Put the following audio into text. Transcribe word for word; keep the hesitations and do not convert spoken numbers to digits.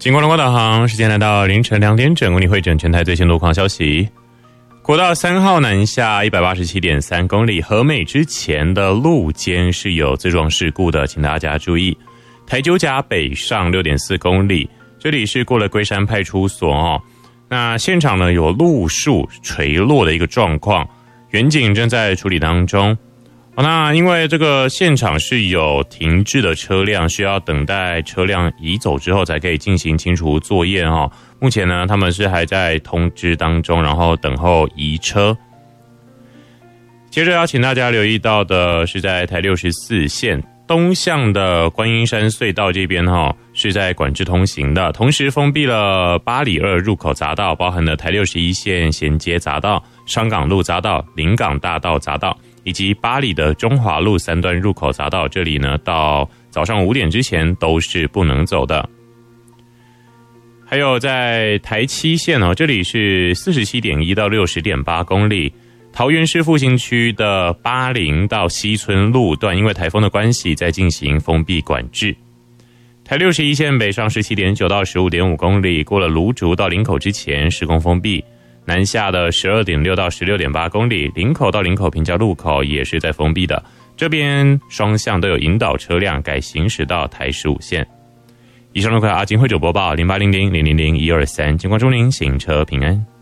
经过龙光导航，时间来到凌晨两点整，为你汇整全台最新路况消息。国道三号南下 一百八十七点三 公里，和美之前的路肩是有自撞事故的，请大家注意。台九甲北上 六点四 公里，这里是过了龟山派出所哦。那现场呢有路树垂落的一个状况，员警正在处理当中。哦、那因为这个现场是有停滞的车辆，需要等待车辆移走之后才可以进行清除作业哦。目前呢，他们是还在通知当中，然后等候移车。接着要请大家留意到的是，在台六十四线东向的观音山隧道这边哈、哦，是在管制通行的，同时封闭了八里二入口匝道，包含了台六十一线衔接匝道、商港路匝道、临港大道匝道，以及八里的中华路三段入口匝道，这里呢到早上五点之前都是不能走的。还有在台七线哦，这里是 四十七点一 到 六十点八 公里。桃园市复兴区的八零到西村路段，因为台风的关系，在进行封闭管制。台六十一线北上 十七点九 到 十五点五 公里，过了芦竹到林口之前施工封闭。南下的 十二点六 到 十六点八 公里，林口到林口平交路口也是在封闭的，这边双向都有引导车辆改行驶到台十五线。以上的快阿金汇总播报零八零零零零零一二三，金光中您行车平安。